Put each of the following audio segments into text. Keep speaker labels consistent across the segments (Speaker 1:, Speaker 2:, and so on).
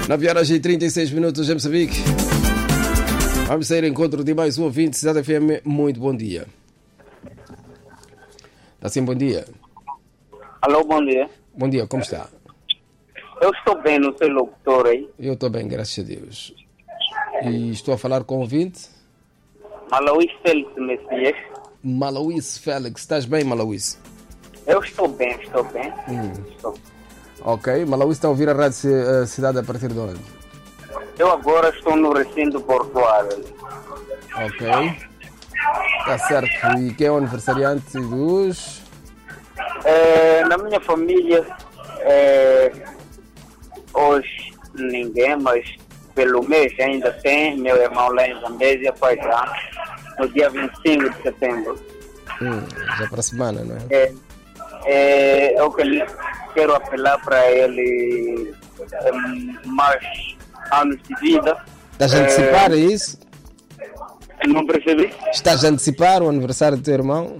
Speaker 1: 9h36 em Moçambique. Vamos sair em encontro de mais um ouvinte. Cidade FM, muito bom dia. Está sim, bom dia.
Speaker 2: Alô, bom dia.
Speaker 1: Bom dia, como está?
Speaker 2: Eu estou bem, não sei locutor aí.
Speaker 1: Eu estou bem, graças a Deus. E estou a falar com o ouvinte?
Speaker 2: Malauís Félix Messias.
Speaker 1: Malauís Félix, estás bem, Malauís?
Speaker 2: Eu estou bem. Estou.
Speaker 1: Ok, Malauís está a ouvir a Rádio Cidade a partir de onde?
Speaker 2: Eu agora estou no recinto portuário.
Speaker 1: Ok. Está certo. E quem é o aniversariante dos...
Speaker 2: Na minha família, hoje ninguém, mas pelo mês ainda tem meu irmão lá em Zambésia, faz já, no dia 25 de setembro.
Speaker 1: Já para a semana, não é?
Speaker 2: Eu quero apelar para ele mais anos de vida.
Speaker 1: Estás a antecipar isso?
Speaker 2: Não percebi?
Speaker 1: Estás a antecipar o aniversário do teu irmão?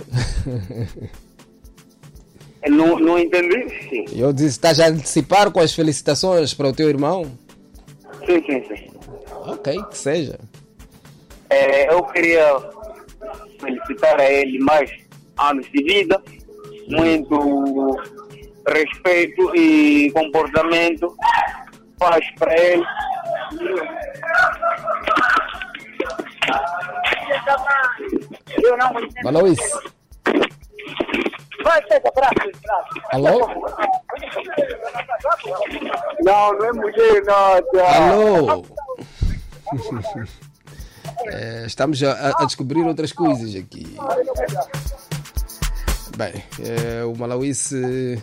Speaker 2: Não entendi? Sim.
Speaker 1: Eu disse, estás a antecipar com as felicitações para o teu irmão?
Speaker 2: Sim.
Speaker 1: Ok, que seja.
Speaker 2: Eu queria felicitar a ele mais anos de vida, muito respeito e comportamento, paz para ele.
Speaker 1: Malauís.
Speaker 2: Vai, pega, braço.
Speaker 1: Alô?
Speaker 2: Não é mulher, não.
Speaker 1: Alô? Estamos a descobrir outras coisas aqui. Bem, o Malauís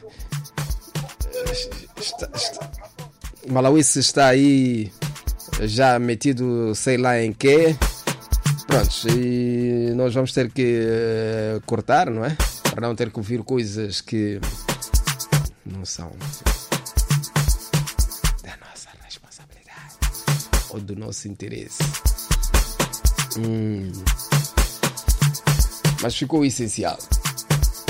Speaker 1: Malauís está aí já metido sei lá em quê. Prontos, e nós vamos ter que cortar, não é? Para não ter que ouvir coisas que não são da nossa responsabilidade ou do nosso interesse. Mas ficou essencial.